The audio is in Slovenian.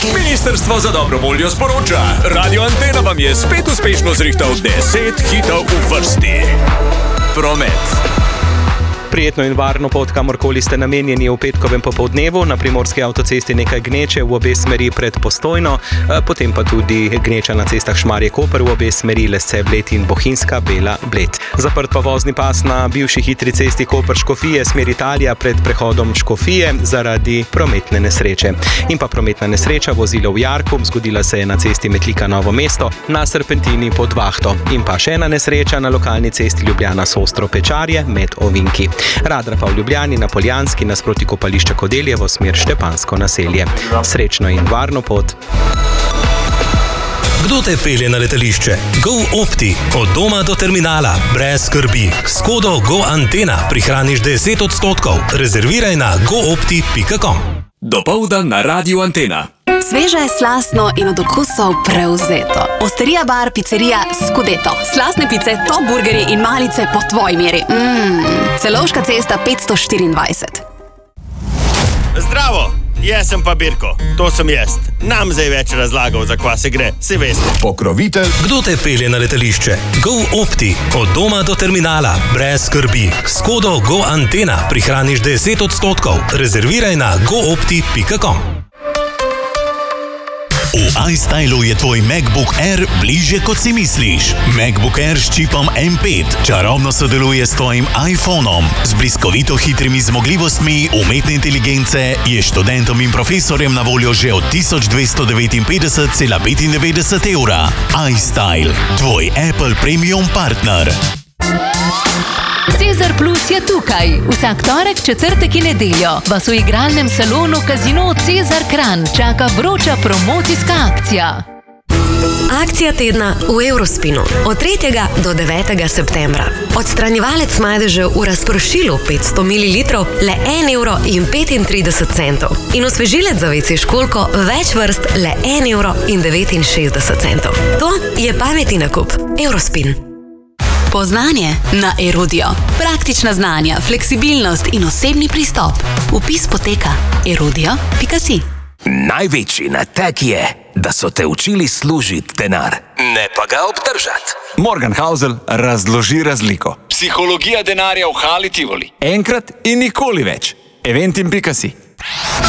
Ministrstvo za dobro voljo sporoča: Radio Antena vam je spet uspešno zrihtal 10 hitov v vrsti. Promet. Prijetno in varno pot, kamorkoli ste namenjeni v petkovem popoldnevu. Na primorski avtocesti nekaj gneče v obe smeri pred Postojno, potem pa tudi gneča na cestah Šmarje-Koper v obe smeri Lesce-Bled in Bohinjska-Bela-Bled. Zaprt pa vozni pas na bivši hitri cesti Koper-Škofije smer Italija pred prehodom Škofije zaradi prometne nesreče. In pa prometna nesreča, vozilo v jarku, zgodila se je na cesti Metlika-Novo mesto na serpentini pod Vahto. In pa še ena nesreča na lokalni cesti Ljubljana-Sostro-Pečarje med ovinki. Radra pa v Ljubljani na Poljanski nasproti kopališča Kodeljevo smer Štepansko naselje. Srečno in varno pot. Kdo te pelje na letališče? GoOpti. Od doma do terminala. Brez skrbi. S kodo GoAntena prihraniš 10%. Rezerviraj na goopti.com. Dopoldan na Radio Antena. Sveže, slastno in od okusov prevzeto. Osterija bar, pizzerija Scudetto. Slastne pice, top burgeri in malice po tvoji meri. Celovška cesta 524. Zdravo, jaz sem pa Birko. To sem jaz. Nam zdaj več razlagal, za kva se gre. Si veste. Pokrovitelj. Kdo te pelje na letališče? GoOpti. Od doma do terminala. Brez skrbi. S kodo GoAntena prihraniš 10%. Rezerviraj na goopti.com. V iStylu je tvoj MacBook Air bližje, kot si misliš. MacBook Air s čipom M5 čarobno sodeluje s tvojim iPhonom. Z bliskovito hitrimi zmogljivostmi umetne inteligence je študentom in profesorjem na voljo že od 1259,95 evra. iStyle, tvoj Apple Premium partner. Cezar Plus je tukaj. Vsak torek, četrtek in nedeljo vas v igralnem salonu Casino Cezar Kranj čaka vroča promocijska akcija. Akcija tedna v Eurospinu od 3. do 9. septembra. Odstranjevalec madežev v razpršilu 500 ml le 1,35 €. In osvežilec za WC školjko več vrst le 1,69 €. To je pametni nakup. Eurospin. Poznanje na Erudio. Praktična znanja, fleksibilnost in osebni pristop. Vpis poteka erudio.si. Največji nateg je, da so te učili služiti denar, ne pa ga obdržati. Morgan Housel razloži razliko. Psihologija denarja v Hali Tivoli. Enkrat in nikoli več. Eventim.si.